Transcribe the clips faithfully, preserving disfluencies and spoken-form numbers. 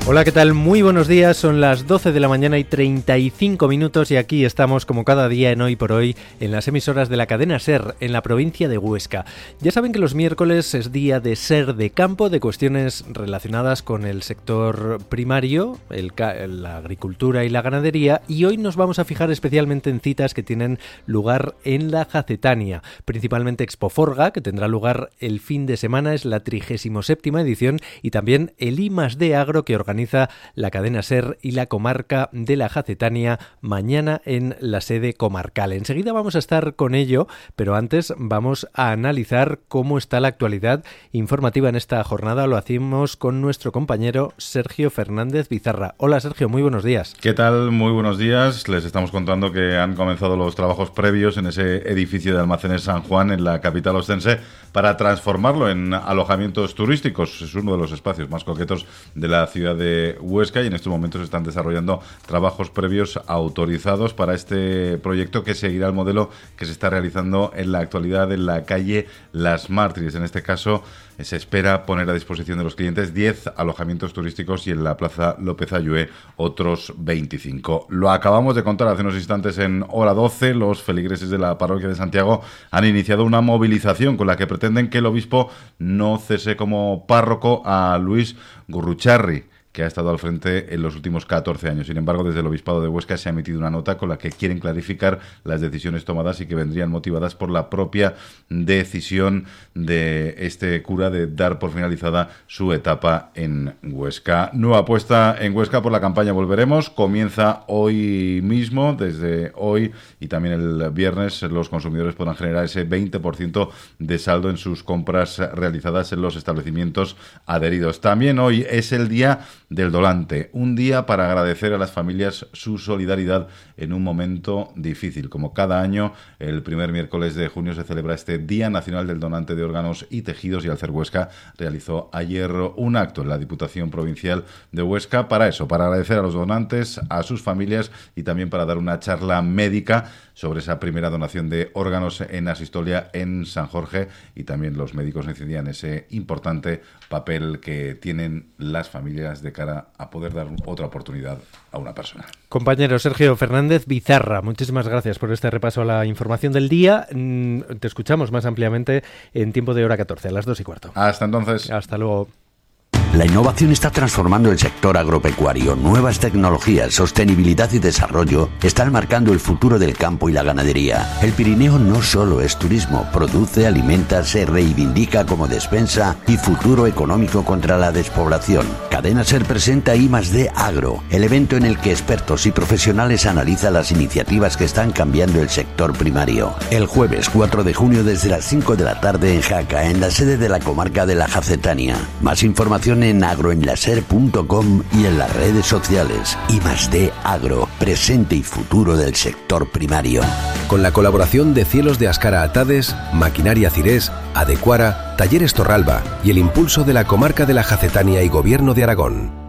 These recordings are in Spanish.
Hola, ¿qué tal? Muy buenos días, son las doce de la mañana y treinta y cinco minutos y aquí estamos como cada día en Hoy por Hoy en las emisoras de la cadena SER en la provincia de Huesca. Ya saben que los miércoles es día de SER de campo, de cuestiones relacionadas con el sector primario, el, la agricultura y la ganadería, y hoy nos vamos a fijar especialmente en citas que tienen lugar en la Jacetania, principalmente Expoforga, que tendrá lugar el fin de semana, es la trigésima séptima edición, y también el I más D Agro que organiza la cadena SER y la comarca de la Jacetania mañana en la sede comarcal. Enseguida vamos a estar con ello, pero antes vamos a analizar cómo está la actualidad informativa en esta jornada. Lo hacemos con nuestro compañero Sergio Fernández Bizarra. Hola Sergio, muy buenos días. ¿Qué tal? Muy buenos días. Les estamos contando que han comenzado los trabajos previos en ese edificio de Almacenes San Juan en la capital ostense para transformarlo en alojamientos turísticos. Es uno de los espacios más coquetos de la ciudad de Huesca y en estos momentos se están desarrollando trabajos previos autorizados para este proyecto que seguirá el modelo que se está realizando en la actualidad en la calle Las Mártires. En este caso se espera poner a disposición de los clientes diez alojamientos turísticos y en la Plaza López Ayué otros veinticinco. Lo acabamos de contar hace unos instantes en hora doce. Los feligreses de la parroquia de Santiago han iniciado una movilización con la que pretenden que el obispo no cese como párroco a Luis Gurrucharri, que ha estado al frente en los últimos catorce años. Sin embargo, desde el Obispado de Huesca se ha emitido una nota con la que quieren clarificar las decisiones tomadas y que vendrían motivadas por la propia decisión de este cura de dar por finalizada su etapa en Huesca. Nueva apuesta en Huesca por la campaña Volveremos. Comienza hoy mismo, desde hoy y también el viernes, los consumidores podrán generar ese veinte por ciento de saldo en sus compras realizadas en los establecimientos adheridos. También hoy es el día del donante, un día para agradecer a las familias su solidaridad en un momento difícil. Como cada año, el primer miércoles de junio se celebra este Día Nacional del Donante de Órganos y Tejidos y Alcer Huesca realizó ayer un acto en la Diputación Provincial de Huesca para eso, para agradecer a los donantes, a sus familias y también para dar una charla médica sobre esa primera donación de órganos en Asistolia en San Jorge, y también los médicos incidían ese importante papel que tienen las familias de cara a poder dar otra oportunidad a una persona. Compañero Sergio Fernández Bizarra, muchísimas gracias por este repaso a la información del día. Te escuchamos más ampliamente en tiempo de hora catorce, a las dos y cuarto. Hasta entonces. Hasta luego. La innovación está transformando el sector agropecuario. Nuevas tecnologías, sostenibilidad y desarrollo están marcando el futuro del campo y la ganadería. El Pirineo no solo es turismo, produce, alimenta, se reivindica como despensa y futuro económico contra la despoblación. Cadena SER presenta I más D Agro, el evento en el que expertos y profesionales analizan las iniciativas que están cambiando el sector primario. El jueves cuatro de junio desde las cinco de la tarde en Jaca, en la sede de la comarca de la Jacetania. Más información en agroenlaser punto com y en las redes sociales. I más D Agro, presente y futuro del sector primario. Con la colaboración de Cielos de Ascara Atades, Maquinaria Cirés, Adecuara, Talleres Torralba y el impulso de la comarca de la Jacetania y Gobierno de Aragón.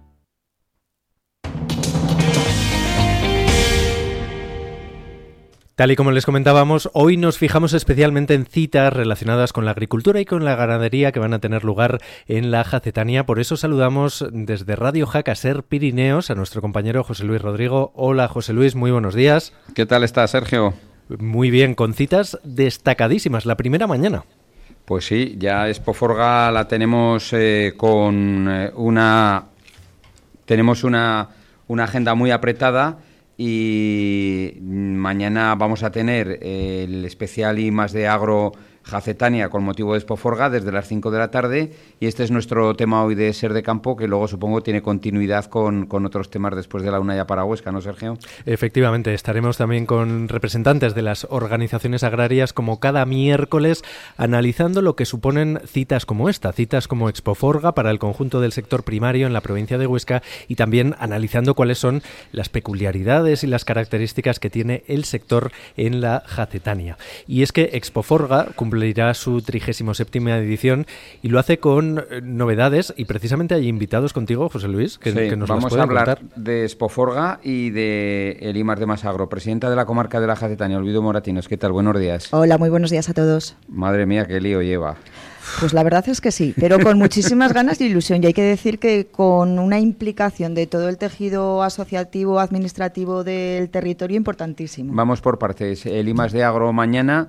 Tal y como les comentábamos, hoy nos fijamos especialmente en citas relacionadas con la agricultura y con la ganadería que van a tener lugar en la Jacetania. Por eso saludamos desde Radio Jaca SER Pirineos a nuestro compañero José Luis Rodrigo. Hola José Luis, muy buenos días. ¿Qué tal está, Sergio? Muy bien, con citas destacadísimas, la primera mañana. Pues sí, ya Expoforga la tenemos eh, con eh, una tenemos una, una agenda muy apretada. Y mañana vamos a tener el especial I más D Agro Jacetania con motivo de Expoforga desde las cinco de la tarde, y este es nuestro tema hoy de SER de Campo, que luego supongo tiene continuidad con, con otros temas después de la una ya para Huesca, ¿no, Sergio? Efectivamente, estaremos también con representantes de las organizaciones agrarias como cada miércoles analizando lo que suponen citas como esta, citas como Expoforga para el conjunto del sector primario en la provincia de Huesca, y también analizando cuáles son las peculiaridades y las características que tiene el sector en la Jacetania. Y es que Expoforga cumplirá su trigésima séptima edición y lo hace con novedades, y precisamente hay invitados contigo, José Luis, que, sí, que nos vamos las pueden a hablar contar. De Expoforga y de el I más D más Agro. Presidenta de la comarca de la Jacetania, Olvido Moratinos, ¿qué tal? Buenos días. Hola, muy buenos días a todos. Madre mía, qué lío lleva. Pues la verdad es que sí, pero con muchísimas ganas y ilusión. Y hay que decir que con una implicación de todo el tejido asociativo, administrativo del territorio importantísimo. Vamos por partes. El I más D Agro mañana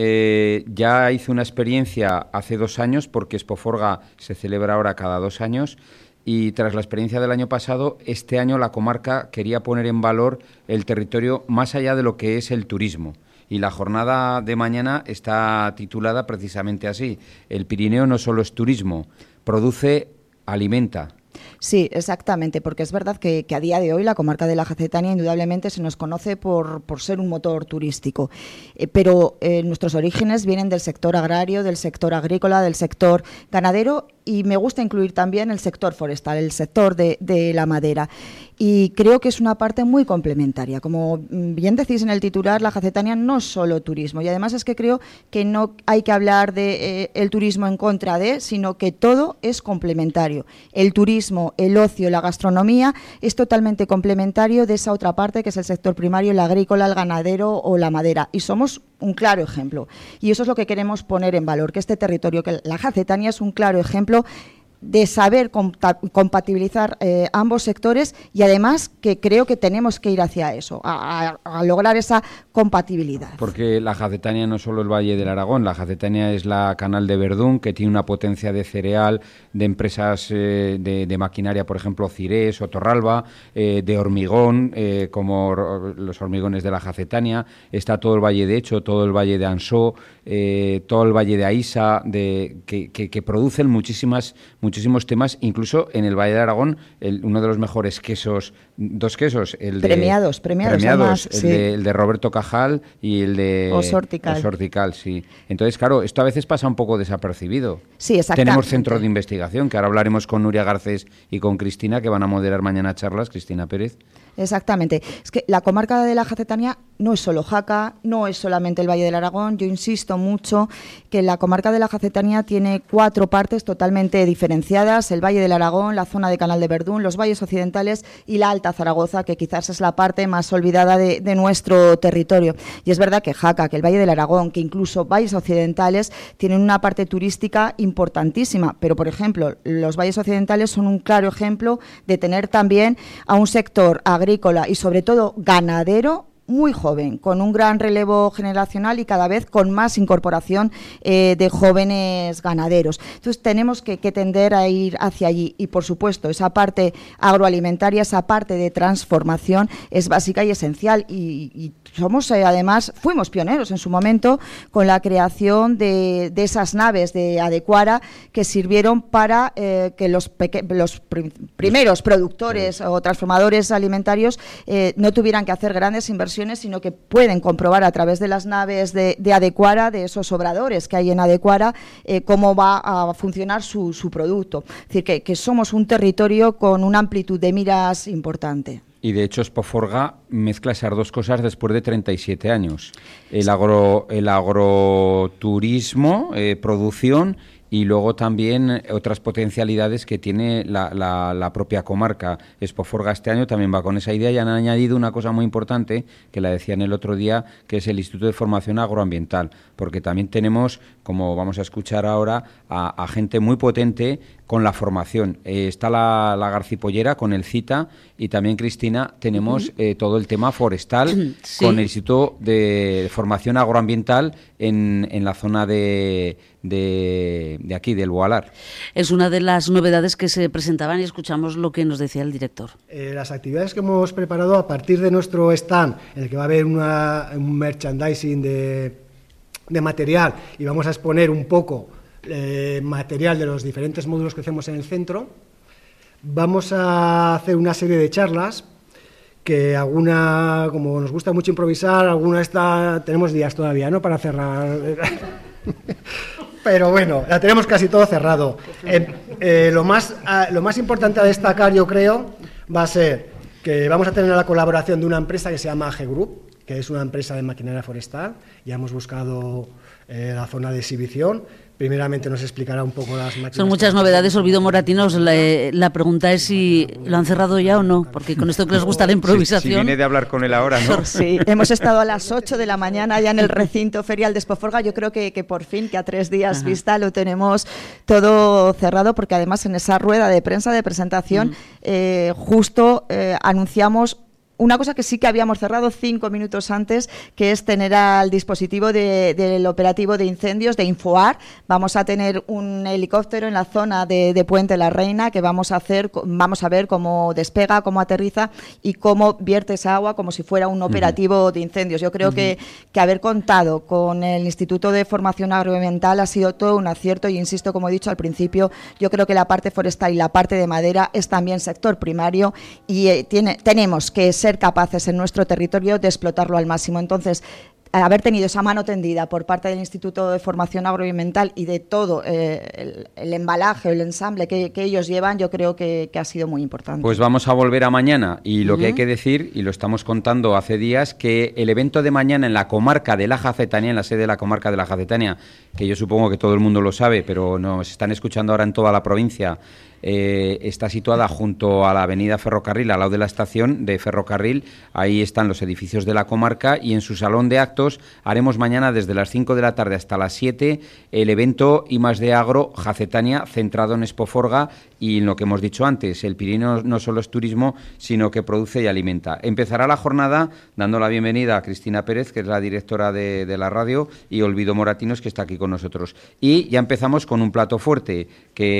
eh, ya hizo una experiencia hace dos años, porque Expoforga se celebra ahora cada dos años. Y tras la experiencia del año pasado, este año la comarca quería poner en valor el territorio más allá de lo que es el turismo. Y la jornada de mañana está titulada precisamente así. El Pirineo no solo es turismo, produce, alimenta. Sí, exactamente, porque es verdad que, que a día de hoy la comarca de la Jacetania indudablemente se nos conoce por, por ser un motor turístico, eh, pero eh, nuestros orígenes vienen del sector agrario, del sector agrícola, del sector ganadero, y me gusta incluir también el sector forestal, el sector de, de la madera. Y creo que es una parte muy complementaria. Como bien decís en el titular, la Jacetania no es solo turismo. Y además es que creo que no hay que hablar de eh, el turismo en contra de, sino que todo es complementario. El turismo, el ocio, la gastronomía es totalmente complementario de esa otra parte que es el sector primario, el agrícola, el ganadero o la madera. Y somos un claro ejemplo. Y eso es lo que queremos poner en valor, que este territorio, que la Jacetania es un claro ejemplo de saber compatibilizar eh, ambos sectores, y además que creo que tenemos que ir hacia eso, a, a, a lograr esa compatibilidad. Porque la Jacetania no es solo el Valle del Aragón, la Jacetania es la Canal de Verdún, que tiene una potencia de cereal, de empresas eh, de, de maquinaria, por ejemplo, Cirés o Torralba, eh, de hormigón, eh, como los hormigones de la Jacetania, está todo el Valle de Echo, todo el Valle de Ansó, eh, todo el Valle de Aísa, de, que, que, que producen muchísimas muchísimos temas, incluso en el Valle de Aragón, el, uno de los mejores quesos, dos quesos, el de... Premiados, premiados. premiados Además, el, sí. de, el de Roberto Cajal y el de... Osortical. Osortical, sí. Entonces, claro, esto a veces pasa un poco desapercibido. Sí, exactamente. Tenemos centros de investigación, que ahora hablaremos con Nuria Garcés y con Cristina, que van a moderar mañana charlas, Cristina Pérez. Exactamente. Es que la comarca de la Jacetania no es solo Jaca, no es solamente el Valle del Aragón. Yo insisto mucho que la comarca de la Jacetania tiene cuatro partes totalmente diferenciadas: el Valle del Aragón, la zona de Canal de Verdún, los valles occidentales y la Alta Zaragoza, que quizás es la parte más olvidada de, de nuestro territorio. Y es verdad que Jaca, que el Valle del Aragón, que incluso valles occidentales tienen una parte turística importantísima, pero por ejemplo los valles occidentales son un claro ejemplo de tener también a un sector agrícola agrícola y sobre todo ganadero muy joven, con un gran relevo generacional y cada vez con más incorporación eh, de jóvenes ganaderos. Entonces tenemos que, que tender a ir hacia allí, y por supuesto esa parte agroalimentaria, esa parte de transformación es básica y esencial, y, y somos eh, además, fuimos pioneros en su momento con la creación de, de esas naves de Adecuara que sirvieron para eh, que los, peque- los prim- primeros productores o transformadores alimentarios eh, no tuvieran que hacer grandes inversiones, sino que pueden comprobar a través de las naves de, de Adecuara, de esos obradores que hay en Adecuara, eh, cómo va a funcionar su, su producto. Es decir, que, que somos un territorio con una amplitud de miras importante. Y de hecho Expoforga mezcla esas dos cosas después de treinta y siete años. El, agro, el agroturismo, eh, producción, y luego también otras potencialidades que tiene la, la, la propia comarca. Expoforga este año también va con esa idea, y han añadido una cosa muy importante, que la decían el otro día, que es el Instituto de Formación Agroambiental, porque también tenemos, como vamos a escuchar ahora, a, a gente muy potente con la formación. Eh, está la, la Garcipollera con el CITA, y también, Cristina, tenemos eh, todo el tema forestal, sí, con el Instituto de Formación Agroambiental en, en la zona de, de, de aquí, del Boalar. Es una de las novedades que se presentaban, y escuchamos lo que nos decía el director. Eh, las actividades que hemos preparado a partir de nuestro stand, en el que va a haber una, un merchandising de, de material, y vamos a exponer un poco Eh, material de los diferentes módulos que hacemos en el centro. Vamos a hacer una serie de charlas que alguna, como nos gusta mucho improvisar, alguna está, tenemos días todavía, ¿no?, para cerrar. Pero bueno, la tenemos casi todo cerrado. Eh, eh, lo más, eh, lo más importante a destacar, yo creo, va a ser que vamos a tener la colaboración de una empresa que se llama G Group, que es una empresa de maquinaria forestal. Ya hemos buscado eh, la zona de exhibición, primeramente nos explicará un poco las máquinas. Son muchas novedades, Olvido Moratinos. La, la pregunta es si lo han cerrado ya o no, porque con esto que les gusta la improvisación. Si, si viene de hablar con él ahora, ¿no? Sí, hemos estado a las ocho de la mañana ya en el recinto ferial de Expoforga. Yo creo que, que por fin, que a tres días Ajá. vista, lo tenemos todo cerrado, porque además en esa rueda de prensa de presentación, mm. eh, justo eh, anunciamos una cosa que sí que habíamos cerrado cinco minutos antes, que es tener al dispositivo de, del operativo de incendios de Infoar. Vamos a tener un helicóptero en la zona de, de Puente la Reina, que vamos a hacer, vamos a ver cómo despega, cómo aterriza y cómo vierte esa agua como si fuera un operativo uh-huh. de incendios. Yo creo uh-huh. que, que haber contado con el Instituto de Formación Agroambiental ha sido todo un acierto y, insisto, como he dicho al principio, yo creo que la parte forestal y la parte de madera es también sector primario y eh, tiene, tenemos que ser ser capaces en nuestro territorio de explotarlo al máximo. Entonces, haber tenido esa mano tendida por parte del Instituto de Formación Agroambiental y de todo eh, el, el embalaje, el ensamble que, que ellos llevan, yo creo que, que ha sido muy importante. Pues vamos a volver a mañana y lo uh-huh. que hay que decir, y lo estamos contando hace días, que el evento de mañana en la comarca de la Jacetania, en la sede de la comarca de la Jacetania, que yo supongo que todo el mundo lo sabe, pero nos están escuchando ahora en toda la provincia, Eh, está situada junto a la avenida Ferrocarril, al lado de la estación de Ferrocarril. Ahí están los edificios de la comarca y en su salón de actos haremos mañana desde las cinco de la tarde hasta las siete el evento I más D Agro Jacetania, centrado en Expoforga y en lo que hemos dicho antes, el Pirineo no solo es turismo, sino que produce y alimenta. Empezará la jornada dando la bienvenida a Cristina Pérez, que es la directora de, de la radio, y Olvido Moratinos, que está aquí con nosotros. Y ya empezamos con un plato fuerte,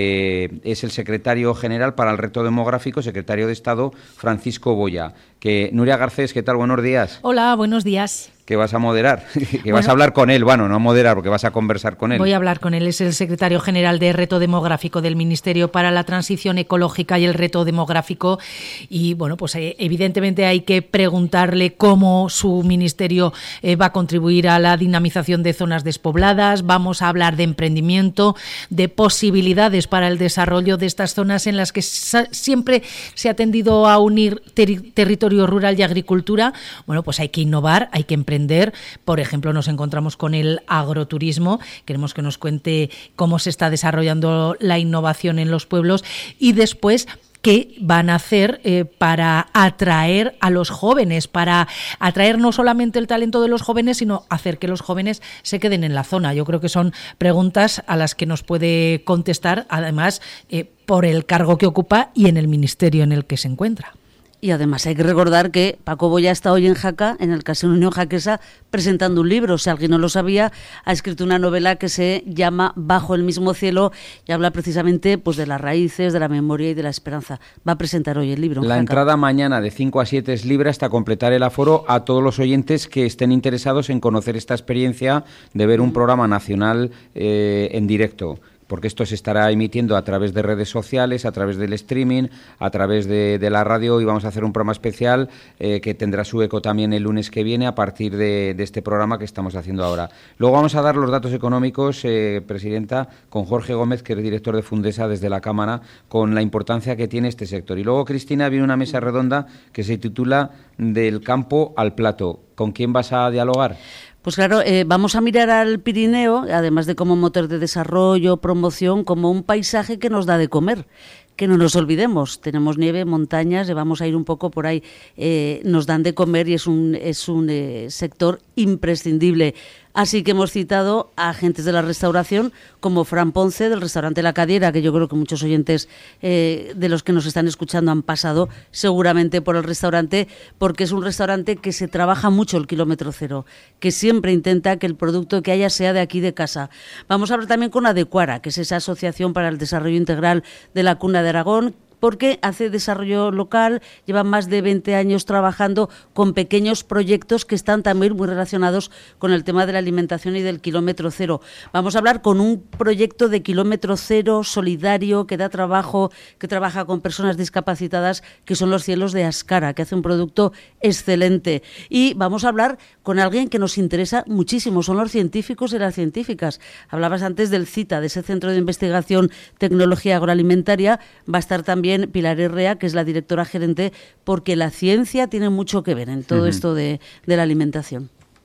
que es el secretario general para el reto demográfico, secretario de Estado, Francisco Boya. Que Nuria Garcés, ¿qué tal? Buenos días. Hola, buenos días. Que vas a moderar, que bueno, vas a hablar con él, bueno, no a moderar, porque vas a conversar con él. Voy a hablar con él, es el secretario general de Reto Demográfico del Ministerio para la Transición Ecológica y el Reto Demográfico, y bueno, pues eh, evidentemente hay que preguntarle cómo su ministerio eh, va a contribuir a la dinamización de zonas despobladas. Vamos a hablar de emprendimiento, de posibilidades para el desarrollo de estas zonas en las que sa- siempre se ha tendido a unir ter- territorio rural y agricultura. Bueno, pues hay que innovar, hay que emprender. Por ejemplo, nos encontramos con el agroturismo. Queremos que nos cuente cómo se está desarrollando la innovación en los pueblos y después qué van a hacer eh, para atraer a los jóvenes, para atraer no solamente el talento de los jóvenes, sino hacer que los jóvenes se queden en la zona. Yo creo que son preguntas a las que nos puede contestar, además, eh, por el cargo que ocupa y en el ministerio en el que se encuentra. Y además hay que recordar que Paco Boya está hoy en Jaca, en el Casino Unión Jaquesa, presentando un libro. Si alguien no lo sabía, ha escrito una novela que se llama Bajo el mismo cielo y habla precisamente pues de las raíces, de la memoria y de la esperanza. Va a presentar hoy el libro. La Jaca. Entrada mañana de cinco a siete es libre hasta completar el aforo a todos los oyentes que estén interesados en conocer esta experiencia de ver un programa nacional eh, en directo. Porque esto se estará emitiendo a través de redes sociales, a través del streaming, a través de, de la radio, y vamos a hacer un programa especial eh, que tendrá su eco también el lunes que viene a partir de, de este programa que estamos haciendo ahora. Luego vamos a dar los datos económicos, eh, Presidenta, con Jorge Gómez, que es director de Fundesa desde la Cámara, con la importancia que tiene este sector. Y luego, Cristina, viene una mesa redonda que se titula Del campo al plato. ¿Con quién vas a dialogar? Pues claro, eh, vamos a mirar al Pirineo, además de como motor de desarrollo, promoción, como un paisaje que nos da de comer. Que no nos olvidemos, tenemos nieve, montañas, vamos a ir un poco por ahí, eh, nos dan de comer y es un, es un eh, sector imprescindible. Así que hemos citado a agentes de la restauración como Fran Ponce del restaurante La Cadiera, que yo creo que muchos oyentes eh, de los que nos están escuchando han pasado seguramente por el restaurante, porque es un restaurante que se trabaja mucho el kilómetro cero, que siempre intenta que el producto que haya sea de aquí de casa. Vamos a hablar también con Adecuara, que es esa asociación para el desarrollo integral de la Cuna de Aragón, porque hace desarrollo local, lleva más de veinte años trabajando con pequeños proyectos que están también muy relacionados con el tema de la alimentación y del kilómetro cero. Vamos a hablar con un proyecto de kilómetro cero solidario que da trabajo, que trabaja con personas discapacitadas, que son los Cielos de Ascara, que hace un producto excelente. Y vamos a hablar con alguien que nos interesa muchísimo, son los científicos y las científicas. Hablabas antes del CITA, de ese Centro de Investigación Tecnología Agroalimentaria. Va a estar también Pilar Herrea, que es la directora gerente, porque la ciencia tiene mucho que ver en todo uh-huh. esto de, de la alimentación.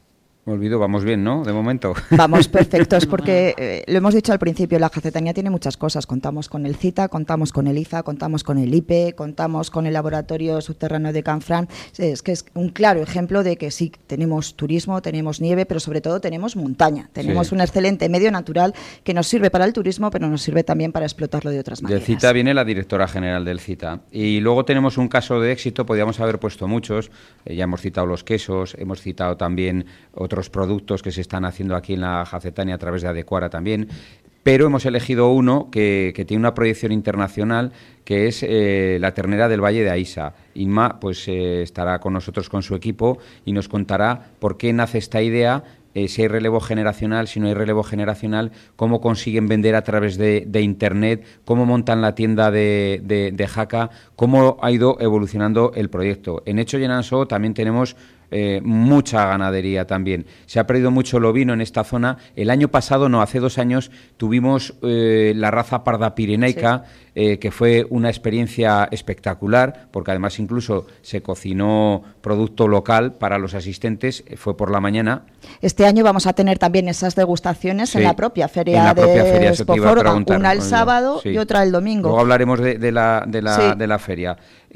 Me olvido, vamos bien, ¿no? De momento. Vamos perfectos, porque eh, lo hemos dicho al principio, la Jacetanía tiene muchas cosas. Contamos con el CITA, contamos con el I Z A, contamos con el I P E, contamos con el laboratorio subterráneo de Canfranc. Es que es un claro ejemplo de que sí, tenemos turismo, tenemos nieve, pero sobre todo tenemos montaña. Tenemos sí. un excelente medio natural que nos sirve para el turismo, pero nos sirve también para explotarlo de otras maneras. Del CITA viene la directora general del CITA. Y luego tenemos un caso de éxito, podríamos haber puesto muchos. Eh, ya hemos citado los quesos, hemos citado también otros productos que se están haciendo aquí en la Jacetania a través de Adecuara también, pero hemos elegido uno que, que tiene una proyección internacional, que es eh, la ternera del Valle de Aísa. Inma pues eh, estará con nosotros con su equipo y nos contará por qué nace esta idea, eh, si hay relevo generacional, si no hay relevo generacional, cómo consiguen vender a través de, de Internet, cómo montan la tienda de, de, de Jaca, cómo ha ido evolucionando el proyecto. En Hecho y en Ansó también tenemos Eh, mucha ganadería también. Se ha perdido mucho el ovino en esta zona. El año pasado, no, hace dos años, tuvimos eh, la raza parda pirenaica, sí. eh, que fue una experiencia espectacular, porque además incluso se cocinó producto local para los asistentes, fue por la mañana. Este año vamos a tener también esas degustaciones sí. en la propia feria en la de propia feria, Spoforga, una el sábado sí. y otra el domingo. Luego hablaremos de, de, la, de, la, sí. de la feria.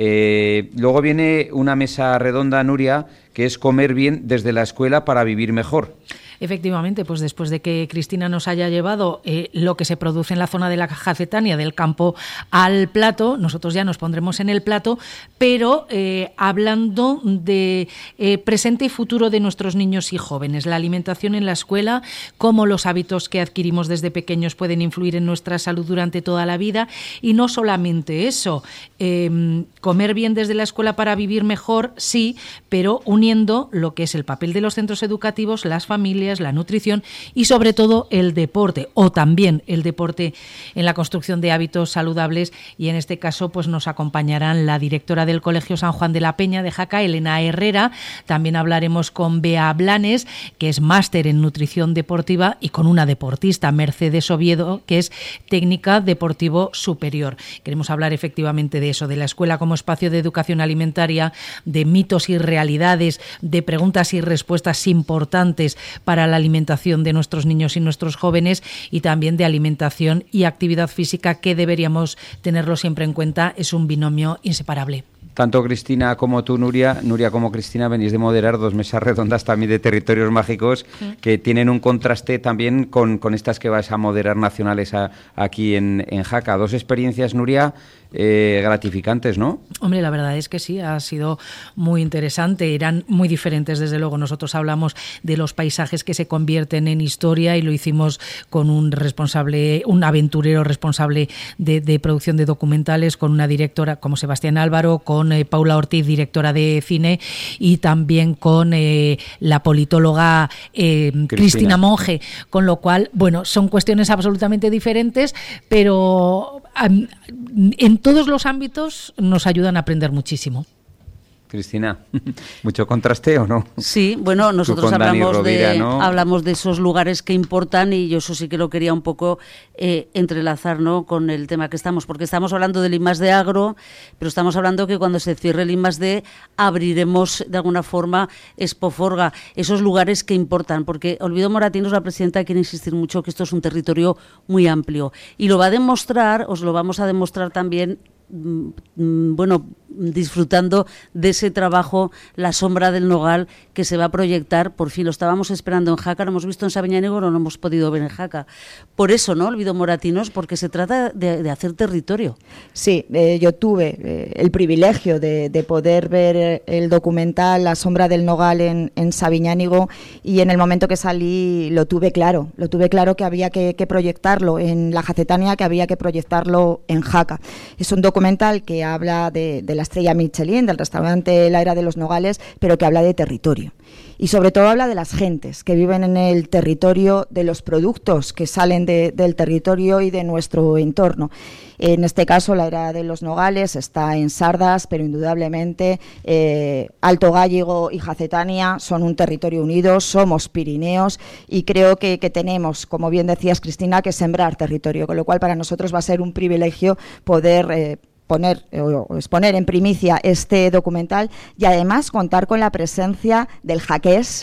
Eh, luego viene una mesa redonda, Nuria, que es comer bien desde la escuela para vivir mejor. Efectivamente, pues después de que Cristina nos haya llevado eh, lo que se produce en la zona de la Jacetania, del campo al plato, nosotros ya nos pondremos en el plato, pero eh, hablando de eh, presente y futuro de nuestros niños y jóvenes, la alimentación en la escuela, cómo los hábitos que adquirimos desde pequeños pueden influir en nuestra salud durante toda la vida, y no solamente eso, eh, comer bien desde la escuela para vivir mejor, sí, pero uniendo lo que es el papel de los centros educativos, las familias, la nutrición y sobre todo el deporte, o también el deporte en la construcción de hábitos saludables, y en este caso pues nos acompañarán la directora del Colegio San Juan de la Peña de Jaca, Elena Herrera. También hablaremos con Bea Blanes, que es máster en nutrición deportiva, y con una deportista, Mercedes Oviedo, que es técnica deportivo superior. Queremos hablar efectivamente de eso, de la escuela como espacio de educación alimentaria, de mitos y realidades, de preguntas y respuestas importantes para la alimentación de nuestros niños y nuestros jóvenes, y también de alimentación y actividad física, que deberíamos tenerlo siempre en cuenta, es un binomio inseparable. Tanto Cristina como tú, Nuria, Nuria como Cristina, venís de moderar dos mesas redondas también de territorios mágicos sí. que tienen un contraste también con, con estas que vais a moderar nacionales a, aquí en, en Jaca. Dos experiencias, Nuria, eh, gratificantes, ¿no? Hombre, la verdad es que sí, ha sido muy interesante. Eran muy diferentes, desde luego. Nosotros hablamos de los paisajes que se convierten en historia, y lo hicimos con un responsable, un aventurero responsable de, de producción de documentales, con una directora como Sebastián Álvaro, con eh, Paula Ortiz, directora de cine, y también con eh, la politóloga eh, Cristina. Cristina Monge, con lo cual, bueno, son cuestiones absolutamente diferentes, pero um, en todos los ámbitos nos ayudan a aprender muchísimo. Cristina, ¿mucho contraste o no? Sí, bueno, nosotros hablamos Rovira, de ¿no? hablamos de esos lugares que importan, y yo eso sí que lo quería un poco eh, entrelazar, ¿no?, con el tema que estamos, porque estamos hablando del I más D Agro, pero estamos hablando que cuando se cierre el I más D abriremos de alguna forma Spoforga, esos lugares que importan, porque Olvido Moratinos, la presidenta, quiere insistir mucho que esto es un territorio muy amplio, y lo va a demostrar, os lo vamos a demostrar también, bueno, disfrutando de ese trabajo, La sombra del nogal, que se va a proyectar, por fin lo estábamos esperando en Jaca, lo hemos visto en Sabiñánigo, no lo hemos podido ver en Jaca. Por eso, ¿no?, Olvido Moratinos, porque se trata de, de hacer territorio. Sí, eh, yo tuve eh, el privilegio de, de poder ver el documental La sombra del nogal en, en Sabiñánigo, y en el momento que salí lo tuve claro, lo tuve claro que había que, que proyectarlo en la Jacetania, que había que proyectarlo en Jaca. Es un documental que habla de, de la estrella Michelin, del restaurante La Era de los Nogales, pero que habla de territorio. Y sobre todo habla de las gentes que viven en el territorio, de los productos que salen de, del territorio y de nuestro entorno. En este caso, La Era de los Nogales está en Sardas, pero indudablemente eh, Alto Gállego y Jacetania son un territorio unido, somos Pirineos, y creo que, que tenemos, como bien decías, Cristina, que sembrar territorio, con lo cual para nosotros va a ser un privilegio poder eh, poner o exponer en primicia este documental, y además contar con la presencia del jaqués,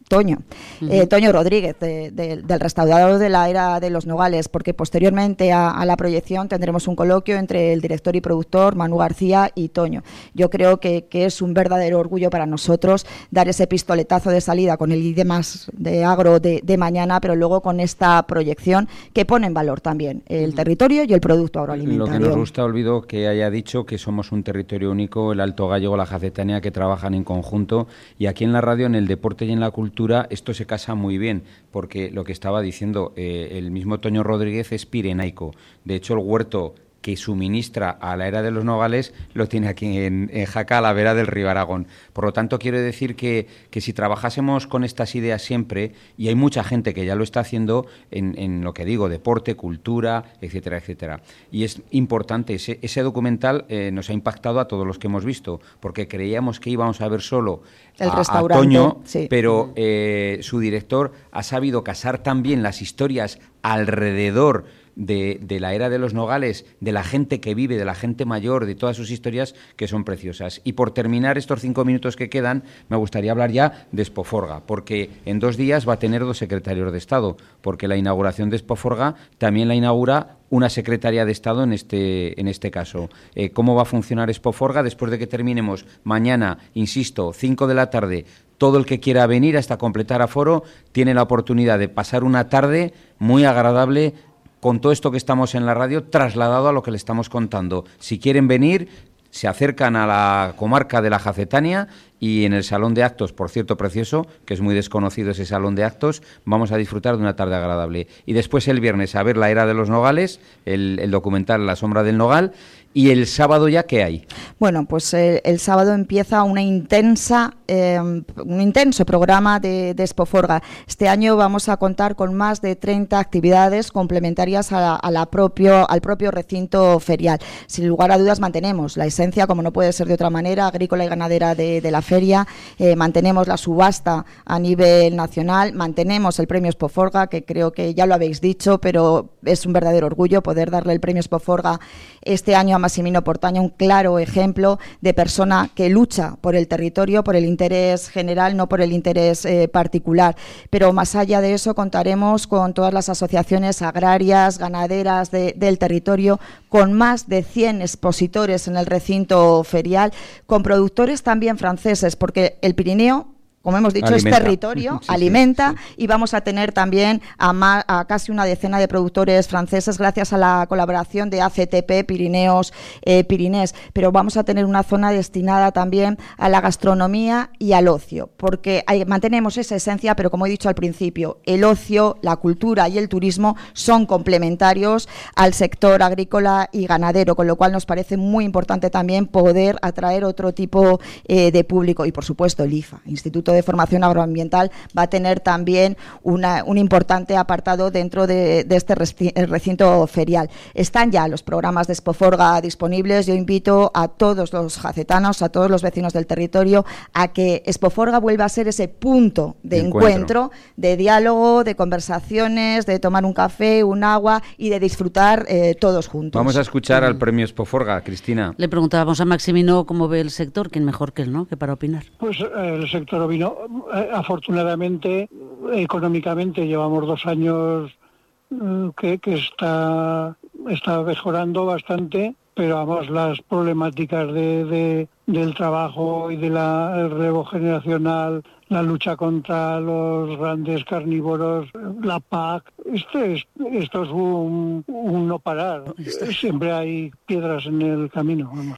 Toño, uh-huh. eh, Toño Rodríguez, de, de, del restaurador de la era de los Nogales, porque posteriormente a, a la proyección tendremos un coloquio entre el director y productor, Manu García y Toño. Yo creo que, que es un verdadero orgullo para nosotros dar ese pistoletazo de salida con el I D E más de Agro de, de mañana, pero luego con esta proyección que pone en valor también el uh-huh. territorio y el producto agroalimentario. Lo que nos gusta, Olvido, que haya dicho que somos un territorio único, el Alto Gállego, la Jacetania, que trabajan en conjunto, y aquí en la radio, en el deporte y en la cultura, esto se casa muy bien, porque lo que estaba diciendo, eh, el mismo Toño Rodríguez es pirenaico. De hecho, el huerto que suministra a la era de los Nogales lo tiene aquí en, en Jaca, a la vera del río Aragón. Por lo tanto, quiero decir que, que si trabajásemos con estas ideas siempre, y hay mucha gente que ya lo está haciendo en, en lo que digo, deporte, cultura, etcétera, etcétera. Y es importante, ese, ese documental eh, nos ha impactado a todos los que hemos visto, porque creíamos que íbamos a ver solo el a, restaurante, a Toño, sí. pero eh, su director ha sabido casar también las historias alrededor De, de la era de los Nogales, de la gente que vive, de la gente mayor, de todas sus historias que son preciosas. Y por terminar estos cinco minutos que quedan, me gustaría hablar ya de Expoforga, porque en dos días va a tener dos secretarios de Estado, porque la inauguración de Expoforga también la inaugura una secretaria de Estado en este, en este caso. Eh, ¿Cómo va a funcionar Expoforga? Después de que terminemos mañana, insisto, cinco de la tarde, todo el que quiera venir hasta completar aforo tiene la oportunidad de pasar una tarde muy agradable con todo esto que estamos en la radio, trasladado a lo que le estamos contando. Si quieren venir, se acercan a la comarca de la Jacetania y en el salón de actos, por cierto precioso, que es muy desconocido ese salón de actos, vamos a disfrutar de una tarde agradable. Y después el viernes a ver la era de los Nogales, el, el documental La sombra del Nogal. ¿Y el sábado ya qué hay? Bueno, pues eh, el sábado empieza una intensa, eh, un intenso programa de, de Expoforga. Este año vamos a contar con más de treinta actividades complementarias a la, a la propio, al propio recinto ferial. Sin lugar a dudas mantenemos la esencia, como no puede ser de otra manera, agrícola y ganadera de, de la feria, eh, mantenemos la subasta a nivel nacional, mantenemos el premio Expoforga, que creo que ya lo habéis dicho, pero es un verdadero orgullo poder darle el premio Expoforga este año a Massimino Portaña, un claro ejemplo de persona que lucha por el territorio, por el interés general, no por el interés eh, particular. Pero más allá de eso contaremos con todas las asociaciones agrarias, ganaderas de, del territorio, con más de cien expositores en el recinto ferial, con productores también franceses, porque el Pirineo, como hemos dicho, alimenta. Es territorio, sí, alimenta, sí, sí. Y vamos a tener también a, más, a casi una decena de productores franceses gracias a la colaboración de A C T P, Pirineos, eh, Pirinés, pero vamos a tener una zona destinada también a la gastronomía y al ocio, porque hay, mantenemos esa esencia, pero como he dicho al principio, el ocio, la cultura y el turismo son complementarios al sector agrícola y ganadero, con lo cual nos parece muy importante también poder atraer otro tipo eh, de público y, por supuesto, el I F A, Instituto de Formación Agroambiental, va a tener también una, un importante apartado dentro de, de este recinto ferial. Están ya los programas de Expoforga disponibles. Yo invito a todos los jacetanos, a todos los vecinos del territorio, a que Expoforga vuelva a ser ese punto de encuentro, encuentro de diálogo, de conversaciones, de tomar un café, un agua y de disfrutar eh, todos juntos. Vamos a escuchar al premio Expoforga, Cristina. Le preguntábamos a Maximino cómo ve el sector, quién mejor que él, ¿no?, que para opinar. Pues eh, el sector ovino, eh, afortunadamente, económicamente llevamos dos años eh, que, que está, está mejorando bastante, pero vamos, las problemáticas de, de, del trabajo y del relevo generacional, la lucha contra los grandes carnívoros, la P A C, esto es, esto es un, un no parar. Siempre hay piedras en el camino, vamos.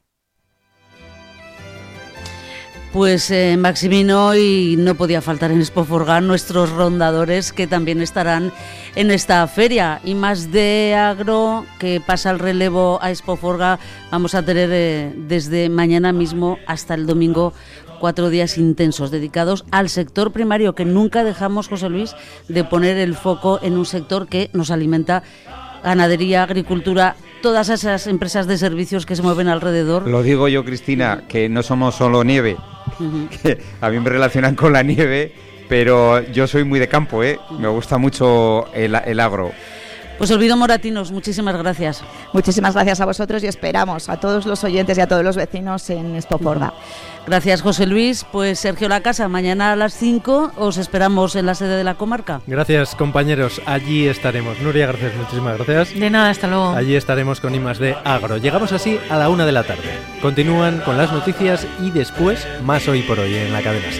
Pues eh, Maximino, y no podía faltar en Expoforga nuestros rondadores que también estarán en esta feria. Y más de agro, que pasa el relevo a Expoforga, vamos a tener eh, desde mañana mismo hasta el domingo cuatro días intensos dedicados al sector primario, que nunca dejamos, José Luis, de poner el foco en un sector que nos alimenta: ganadería, agricultura, todas esas empresas de servicios que se mueven alrededor. Lo digo yo, Cristina, que no somos solo nieve. Uh-huh. Que a mí me relacionan con la nieve, pero yo soy muy de campo, ¿eh? Me gusta mucho el, el agro. Pues Olvido Moratinos, muchísimas gracias. Muchísimas gracias a vosotros y esperamos a todos los oyentes y a todos los vecinos en Expoforga. Gracias, José Luis. Pues Sergio Lacasa, mañana a las cinco os esperamos en la sede de la comarca. Gracias, compañeros. Allí estaremos. Nuria Garcés, muchísimas gracias. De nada, hasta luego. Allí estaremos con I más D Agro. Llegamos así a la una de la tarde. Continúan con las noticias y después más Hoy por Hoy en la cadena SER.